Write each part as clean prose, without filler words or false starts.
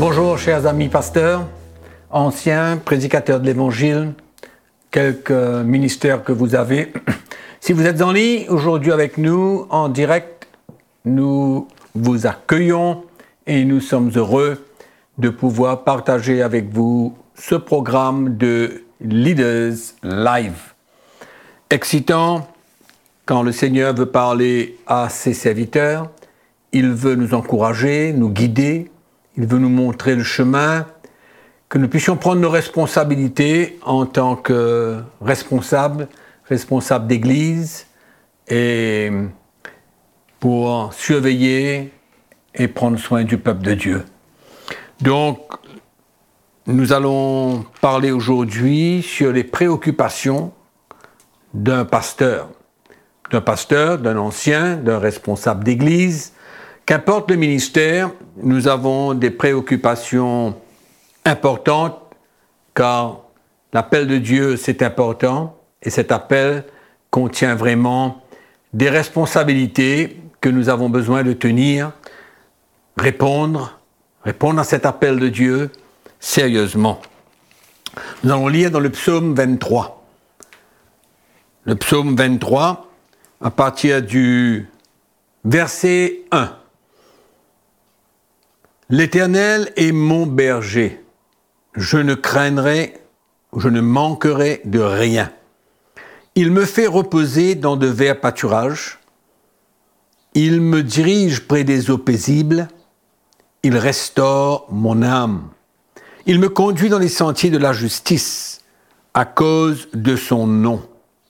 Bonjour chers amis pasteurs, anciens, prédicateurs de l'Évangile, quelques ministères que vous avez. Si vous êtes en ligne aujourd'hui avec nous en direct, nous vous accueillons et nous sommes heureux de pouvoir partager avec vous ce programme de Leaders Live. Excitant quand le Seigneur veut parler à ses serviteurs, il veut nous encourager, nous guider, il veut nous montrer le chemin, que nous puissions prendre nos responsabilités en tant que responsables d'église et pour surveiller et prendre soin du peuple de Dieu. Donc, nous allons parler aujourd'hui sur les préoccupations d'un pasteur, d'un ancien, d'un responsable d'église. Qu'importe le ministère, nous avons des préoccupations importantes car l'appel de Dieu, c'est important et cet appel contient vraiment des responsabilités que nous avons besoin de tenir, répondre à cet appel de Dieu sérieusement. Nous allons lire dans le psaume 23. Le psaume 23, à partir du verset 1. L'Éternel est mon berger, je ne craindrai, je ne manquerai de rien. Il me fait reposer dans de verts pâturages, il me dirige près des eaux paisibles, il restaure mon âme. Il me conduit dans les sentiers de la justice, à cause de son nom.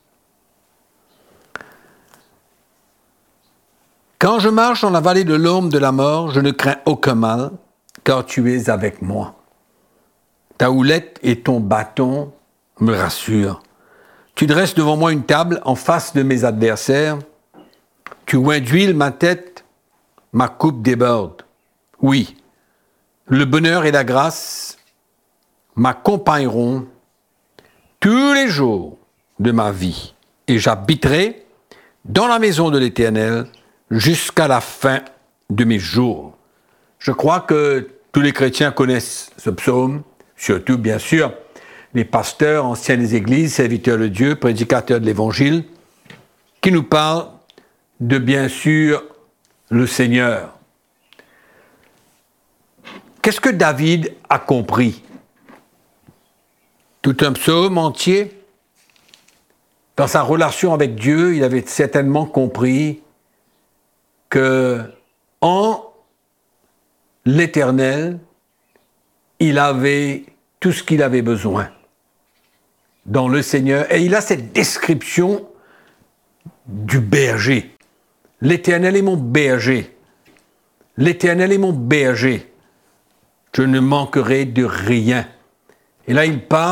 Quand je marche dans la vallée de l'ombre de la mort, je ne crains aucun mal, car tu es avec moi. Ta houlette et ton bâton me rassurent. Tu dresses devant moi une table en face de mes adversaires. Tu oins d'huile ma tête, ma coupe déborde. Oui, le bonheur et la grâce m'accompagneront tous les jours de ma vie, et j'habiterai dans la maison de l'Éternel jusqu'à la fin de mes jours. Je crois que tous les chrétiens connaissent ce psaume, surtout bien sûr les pasteurs, anciens des églises, serviteurs de Dieu, prédicateurs de l'Évangile, qui nous parlent de bien sûr le Seigneur. Qu'est-ce que David a compris? Tout un psaume entier. Dans sa relation avec Dieu, il avait certainement compris que en l'Éternel, il avait tout ce qu'il avait besoin dans le Seigneur. Et il a cette description du berger. L'Éternel est mon berger. L'Éternel est mon berger. Je ne manquerai de rien. Et là, il parle